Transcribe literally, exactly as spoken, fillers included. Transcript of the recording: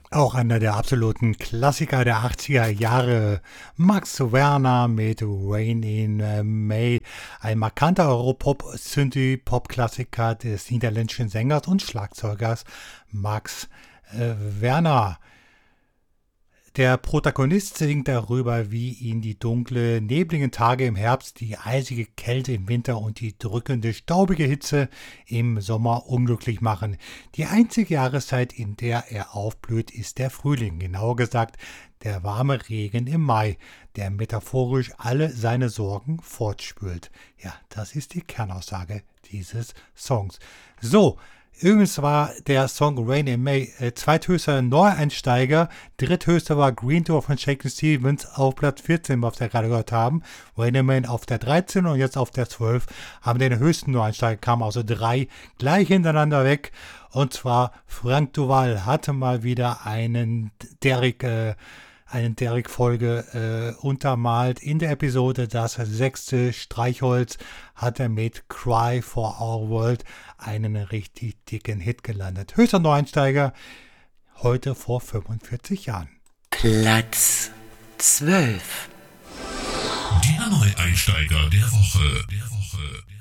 Auch einer der absoluten Klassiker der achtziger Jahre, Max Werner mit Rain in äh, May, ein markanter Europop-Synthie-Pop-Klassiker des niederländischen Sängers und Schlagzeugers Max äh, Werner. Der Protagonist singt darüber, wie ihn die dunkle, nebligen Tage im Herbst, die eisige Kälte im Winter und die drückende, staubige Hitze im Sommer unglücklich machen. Die einzige Jahreszeit, in der er aufblüht, ist der Frühling, genauer gesagt der warme Regen im Mai, der metaphorisch alle seine Sorgen fortspült. Ja, das ist die Kernaussage dieses Songs. So, übrigens war der Song Rain in May äh, zweithöchster Neueinsteiger, dritthöchster war Green Door von Shakin' Stevens auf Platz vierzehn, was wir gerade gehört haben. Rain in May auf der dreizehn und jetzt auf der zwölf haben den höchsten Neueinsteiger, kamen also drei gleich hintereinander weg. Und zwar Frank Duval hatte mal wieder einen Derrick äh, eine Derrick-Folge äh, untermalt. In der Episode Das sechste Streichholz hat er mit Cry for Our World einen richtig dicken Hit gelandet. Höchster Neueinsteiger, heute vor fünfundvierzig Jahren. Platz zwölf. Der Neueinsteiger der Woche. Der Woche.